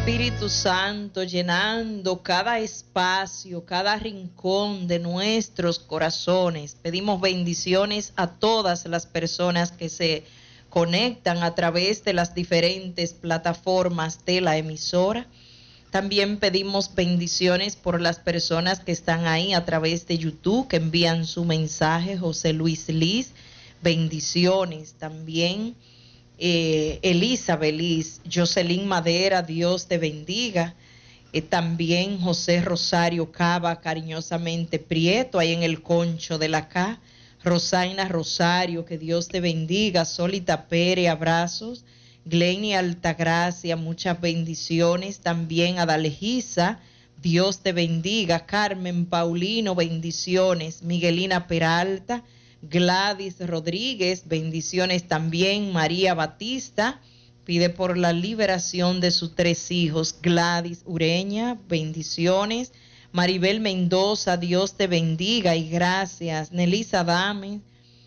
Espíritu Santo llenando cada espacio, cada rincón de nuestros corazones. Pedimos bendiciones a todas las personas que se conectan a través de las diferentes plataformas de la emisora. También pedimos bendiciones por las personas que están ahí a través de YouTube, que envían su mensaje. José Luis Liz, bendiciones también. Elizabeth Liz, Jocelyn Madera, Dios te bendiga. También José Rosario Cava, cariñosamente Prieto, ahí en el Concho de la K. Rosaina Rosario, que Dios te bendiga. Solita Pérez, abrazos. Glenny Altagracia, muchas bendiciones. También Adalgisa, Dios te bendiga. Carmen Paulino, bendiciones. Miguelina Peralta, Gladys Rodríguez, bendiciones también. María Batista pide por la liberación de sus 3 hijos. Gladys Ureña, bendiciones. Maribel Mendoza, Dios te bendiga y gracias. Nelisa Dames,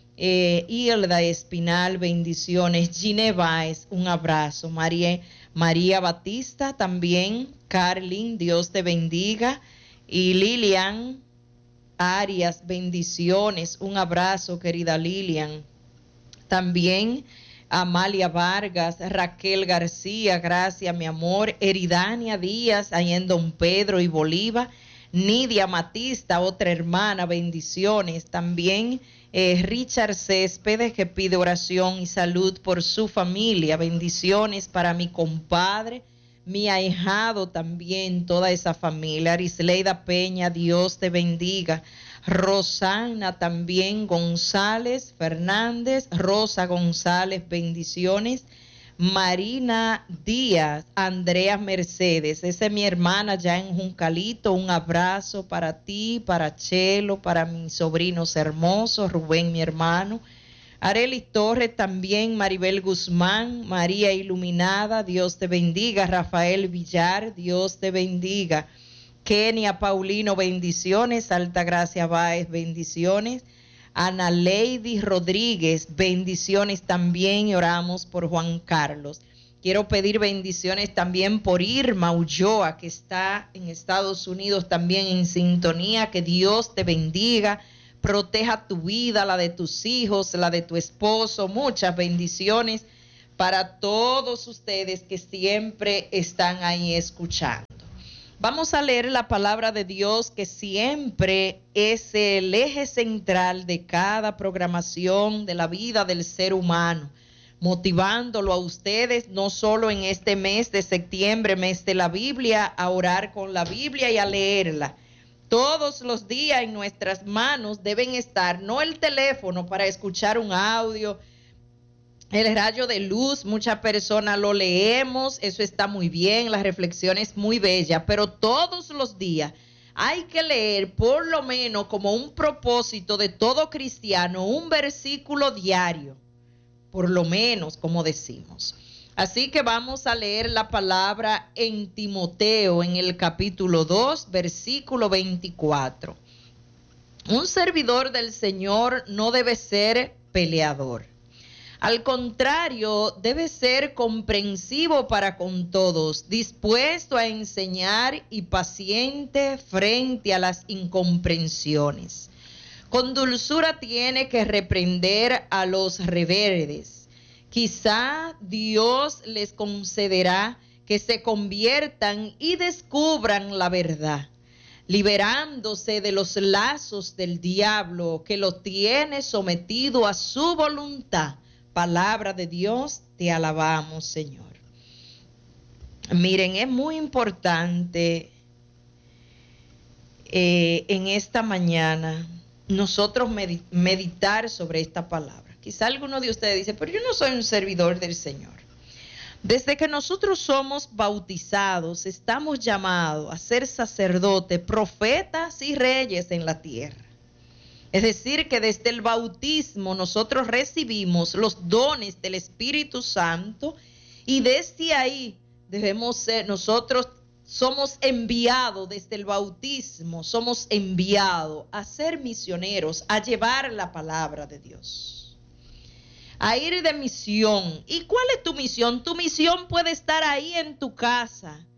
Hilda Espinal, bendiciones. Gine Baez, un abrazo. María Batista también. Carlin, Dios te bendiga. Y Lilian Arias, bendiciones, un abrazo, querida Lilian. También Amalia Vargas, Raquel García, gracias, mi amor. Eridania Díaz, ahí en Don Pedro y Bolívar. Nidia Matista, otra hermana, bendiciones. También Richard Céspedes, que pide oración y salud por su familia. Bendiciones para mi compadre, mi ahijado también, toda esa familia. Arisleida Peña, Dios te bendiga. Rosana también González Fernández, Rosa González, bendiciones. Marina Díaz, Andrea Mercedes, esa es mi hermana ya en Juncalito, un abrazo para ti, para Chelo, para mis sobrinos hermosos, Rubén mi hermano. Arelis Torres también, Maribel Guzmán, María Iluminada, Dios te bendiga. Rafael Villar, Dios te bendiga. Kenia Paulino, bendiciones. Altagracia Báez, bendiciones. Ana Lady Rodríguez, bendiciones también, y oramos por Juan Carlos. Quiero pedir bendiciones también por Irma Ulloa, que está en Estados Unidos también en sintonía. Que Dios te bendiga. Proteja tu vida, la de tus hijos, la de tu esposo. Muchas bendiciones para todos ustedes que siempre están ahí escuchando. Vamos a leer la palabra de Dios, que siempre es el eje central de cada programación de la vida del ser humano, motivándolo a ustedes no solo en este mes de septiembre, mes de la Biblia, a orar con la Biblia y a leerla. Todos los días en nuestras manos deben estar, no el teléfono para escuchar un audio, el rayo de luz, muchas personas lo leemos, eso está muy bien, la reflexión es muy bella, pero todos los días hay que leer por lo menos como un propósito de todo cristiano, un versículo diario, por lo menos, como decimos. Así que vamos a leer la palabra en Timoteo, en el capítulo 2, versículo 24. Un servidor del Señor no debe ser peleador. Al contrario, debe ser comprensivo para con todos, dispuesto a enseñar y paciente frente a las incomprensiones. Con dulzura tiene que reprender a los rebeldes. Quizá Dios les concederá que se conviertan y descubran la verdad, liberándose de los lazos del diablo que los tiene sometido a su voluntad. Palabra de Dios, te alabamos, Señor. Miren, es muy importante en esta mañana nosotros meditar sobre esta palabra. Quizá alguno de ustedes dice, pero yo no soy un servidor del Señor. Desde que nosotros somos bautizados, estamos llamados a ser sacerdotes, profetas y reyes en la tierra. Es decir, que desde el bautismo nosotros recibimos los dones del Espíritu Santo y desde ahí debemos ser, nosotros somos enviados desde el bautismo, somos enviados a ser misioneros, a llevar la palabra de Dios. A ir de misión. ¿Y cuál es tu misión? Tu misión puede estar ahí en tu casa,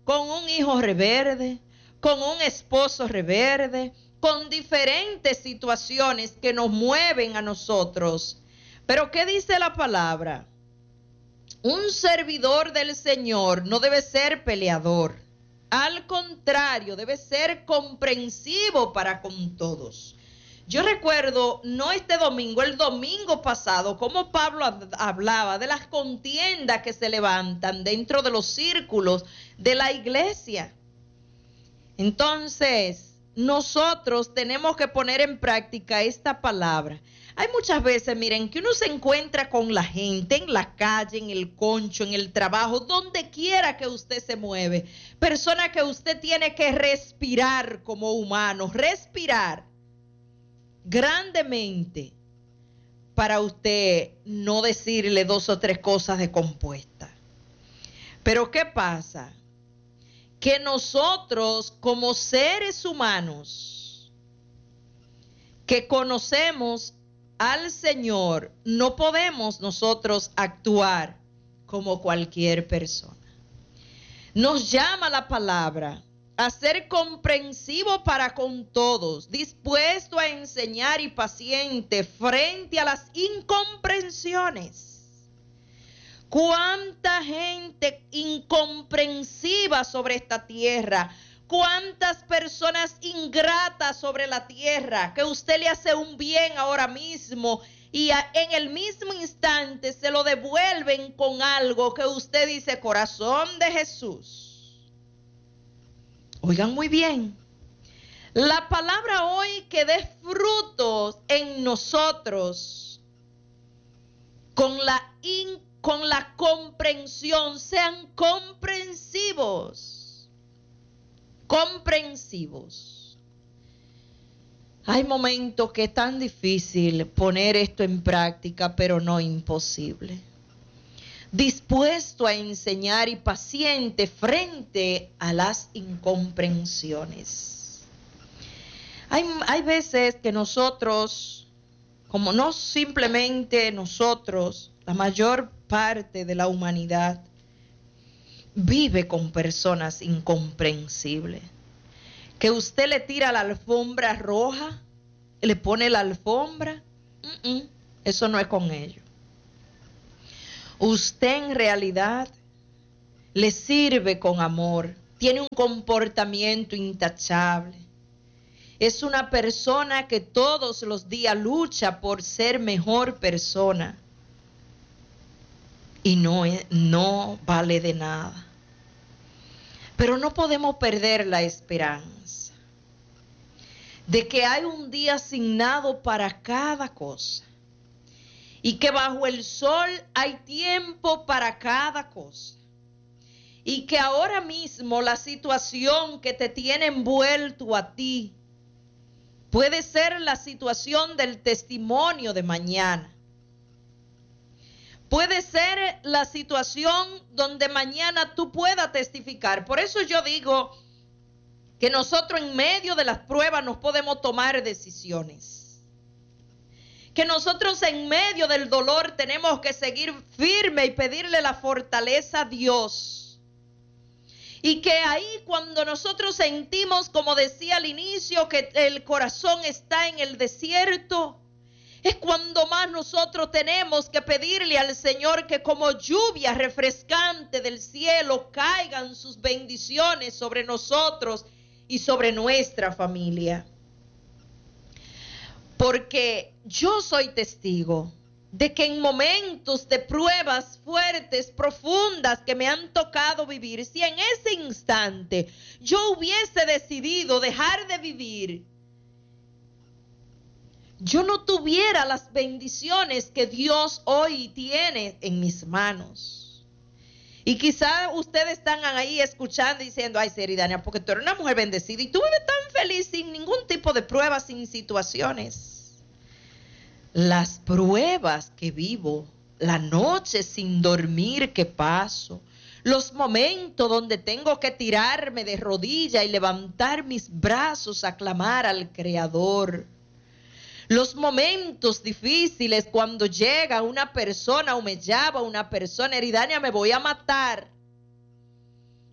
con un hijo rebelde, con un esposo rebelde, con diferentes situaciones que nos mueven a nosotros. Pero ¿qué dice la palabra? Un servidor del Señor no debe ser peleador. Al contrario, debe ser comprensivo para con todos. Yo recuerdo, no este domingo, el domingo pasado, cómo Pablo hablaba de las contiendas que se levantan dentro de los círculos de la iglesia. Entonces, nosotros tenemos que poner en práctica esta palabra. Hay muchas veces, miren, que uno se encuentra con la gente en la calle, en el concho, en el trabajo, donde quiera que usted se mueve. Persona que usted tiene que respirar como humano, respirar grandemente para usted no decirle 2 o 3 cosas descompuestas. Pero ¿qué pasa? Que nosotros como seres humanos que conocemos al Señor, no podemos nosotros actuar como cualquier persona. Nos llama la palabra a ser comprensivo para con todos, dispuesto a enseñar y paciente frente a las incomprensiones. Cuánta gente incomprensiva sobre esta tierra, cuántas personas ingratas sobre la tierra, que usted le hace un bien ahora mismo y en el mismo instante se lo devuelven con algo que usted dice, corazón de Jesús. Oigan muy bien, la palabra hoy que dé frutos en nosotros con la comprensión, sean comprensivos. Comprensivos. Hay momentos que es tan difícil poner esto en práctica, pero no imposible. Dispuesto a enseñar y paciente frente a las incomprensiones. Hay veces que nosotros, como no simplemente nosotros, la mayor parte de la humanidad vive con personas incomprensibles. Que usted le tira la alfombra roja, le pone la alfombra, eso no es con ellos. Usted en realidad le sirve con amor, tiene un comportamiento intachable. Es una persona que todos los días lucha por ser mejor persona. Y no vale de nada. Pero no podemos perder la esperanza de que hay un día asignado para cada cosa y que bajo el sol hay tiempo para cada cosa y que ahora mismo la situación que te tiene envuelto a ti puede ser la situación del testimonio de mañana. Puede ser la situación donde mañana tú puedas testificar. Por eso yo digo que nosotros en medio de las pruebas nos podemos tomar decisiones. Que nosotros en medio del dolor tenemos que seguir firme y pedirle la fortaleza a Dios. Y que ahí cuando nosotros sentimos, como decía al inicio, que el corazón está en el desierto, es cuando más nosotros tenemos que pedirle al Señor que como lluvia refrescante del cielo caigan sus bendiciones sobre nosotros y sobre nuestra familia. Porque yo soy testigo de que en momentos de pruebas fuertes, profundas que me han tocado vivir, si en ese instante yo hubiese decidido dejar de vivir, yo no tuviera las bendiciones que Dios hoy tiene en mis manos. Y quizá ustedes están ahí escuchando y diciendo, ay, Seridania, porque tú eres una mujer bendecida y tú vives tan feliz sin ningún tipo de pruebas, sin situaciones. Las pruebas que vivo, la noche sin dormir que paso, los momentos donde tengo que tirarme de rodillas y levantar mis brazos a clamar al Creador. Los momentos difíciles cuando llega una persona o me llama una persona, Eridania, me voy a matar.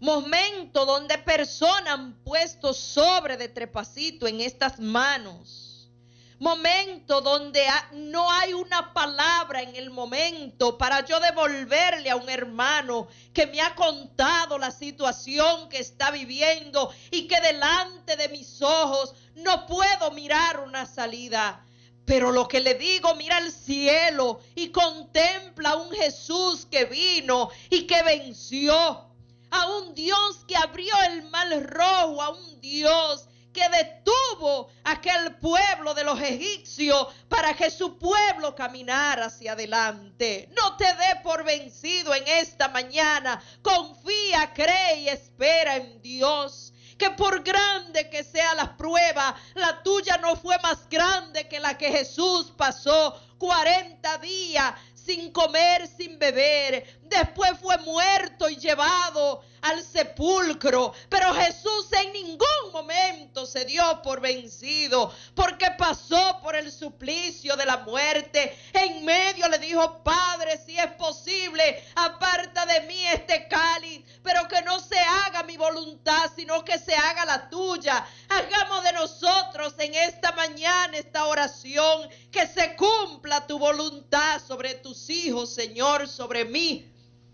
Momento donde personas han puesto sobre de trepacito en estas manos. Momento donde no hay una palabra en el momento para yo devolverle a un hermano que me ha contado la situación que está viviendo y que delante de mis ojos no puedo mirar una salida. Pero lo que le digo, mira al cielo y contempla a un Jesús que vino y que venció. A un Dios que abrió el mar rojo, a un Dios que detuvo a aquel pueblo de los egipcios para que su pueblo caminara hacia adelante. No te dé por vencido en esta mañana. Confía, cree y espera en Dios. Que por grande que sea la prueba, la tuya no fue más grande que la que Jesús pasó 40 días sin comer, sin beber. Después fue muerto y llevado al sepulcro. Pero Jesús en ningún momento se dio por vencido, porque pasó por el suplicio de la muerte. En medio le dijo: Padre, si es posible, aparta de mí este cáliz, pero que no se haga mi voluntad, sino que se haga la tuya. Hagamos de nosotros en esta mañana esta oración: que se cumpla tu voluntad sobre tus hijos, Señor, sobre mí.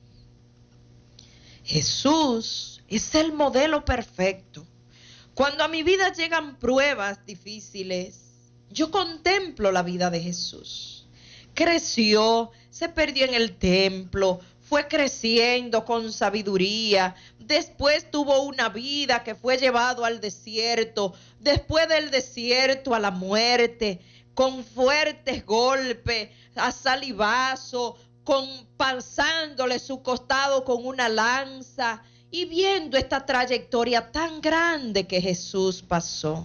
Jesús es el modelo perfecto. Cuando a mi vida llegan pruebas difíciles, yo contemplo la vida de Jesús. Creció, se perdió en el templo, fue creciendo con sabiduría. Después tuvo una vida que fue llevado al desierto. Después del desierto a la muerte, con fuertes golpes, a salivazo, pasándole su costado con una lanza, y viendo esta trayectoria tan grande que Jesús pasó.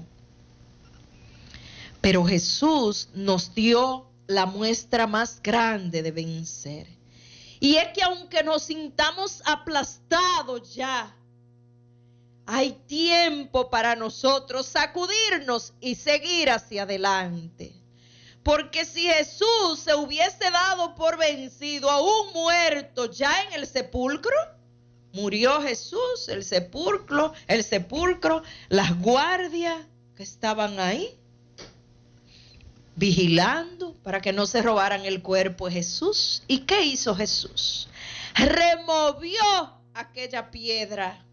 Pero Jesús nos dio la muestra más grande de vencer. Y es que aunque nos sintamos aplastados ya, hay tiempo para nosotros sacudirnos y seguir hacia adelante. Porque si Jesús se hubiese dado por vencido, aún muerto ya en el sepulcro, murió Jesús, el sepulcro, las guardias que estaban ahí, vigilando para que no se robaran el cuerpo de Jesús. ¿Y qué hizo Jesús? Removió aquella piedra,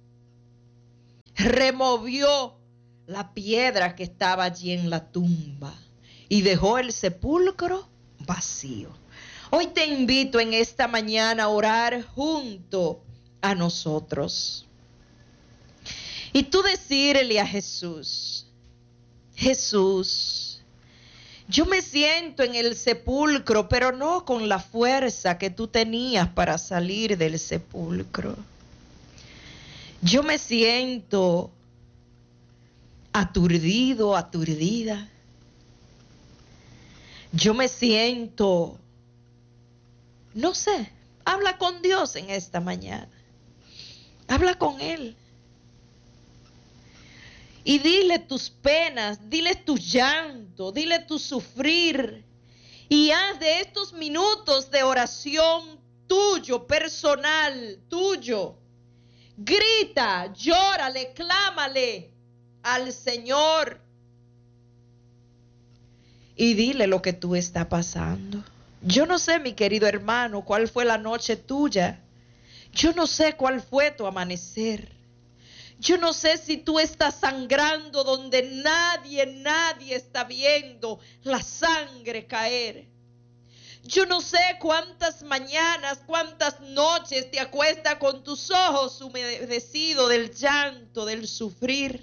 removió la piedra que estaba allí en la tumba y dejó el sepulcro vacío. Hoy te invito en esta mañana a orar junto a nosotros. Y tú decirle a Jesús: Jesús, yo me siento en el sepulcro, pero no con la fuerza que tú tenías para salir del sepulcro. Yo me siento aturdido, aturdida. Yo me siento, no sé, habla con Dios en esta mañana. Habla con Él. Y dile tus penas, dile tu llanto, dile tu sufrir. Y haz de estos minutos de oración tuyo, personal, tuyo. Grita, llórale, clámale al Señor. Y dile lo que tú estás pasando. Yo no sé, mi querido hermano, cuál fue la noche tuya. Yo no sé cuál fue tu amanecer. Yo no sé si tú estás sangrando donde nadie está viendo la sangre caer. Yo no sé cuántas mañanas, cuántas noches te acuestas con tus ojos humedecidos del llanto, del sufrir.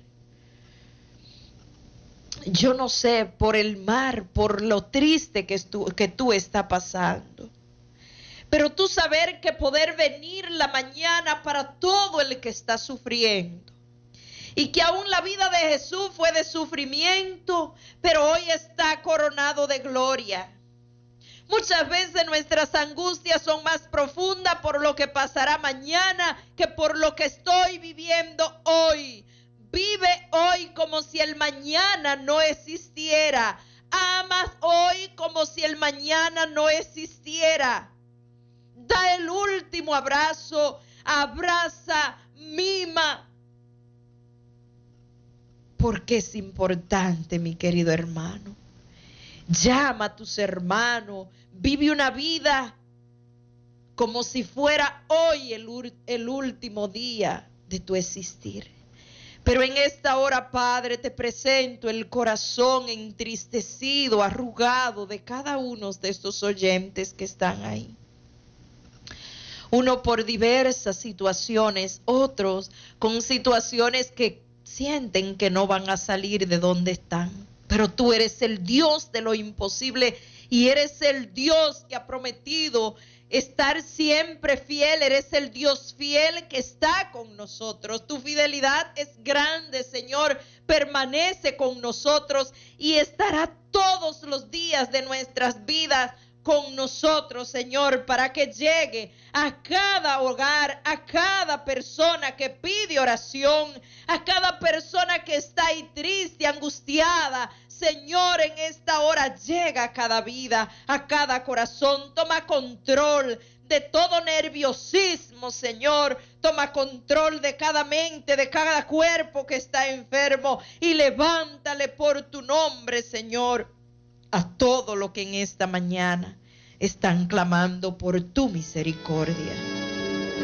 Yo no sé por el mar, por lo triste que tú estás pasando. Pero tú saber que poder venir la mañana para todo el que está sufriendo. Y que aún la vida de Jesús fue de sufrimiento, pero hoy está coronado de gloria. Muchas veces nuestras angustias son más profundas por lo que pasará mañana que por lo que estoy viviendo hoy. Vive hoy como si el mañana no existiera. Amas hoy como si el mañana no existiera. Da el último abrazo. Abraza mima. Porque es importante, mi querido hermano. Llama a tus hermanos, vive una vida como si fuera hoy el último día de tu existir. Pero en esta hora, Padre, te presento el corazón entristecido, arrugado de cada uno de estos oyentes que están ahí. Uno por diversas situaciones, otros con situaciones que sienten que no van a salir de donde están. Pero tú eres el Dios de lo imposible y eres el Dios que ha prometido estar siempre fiel. Eres el Dios fiel que está con nosotros. Tu fidelidad es grande, Señor. Permanece con nosotros y estará todos los días de nuestras vidas con nosotros, Señor, para que llegue a cada hogar, a cada persona que pide oración, a cada persona que está ahí triste, angustiada. Señor, en esta hora llega a cada vida, a cada corazón. Toma control de todo nerviosismo, Señor. Toma control de cada mente, de cada cuerpo que está enfermo y levántale por tu nombre, Señor, a todo lo que en esta mañana están clamando por tu misericordia.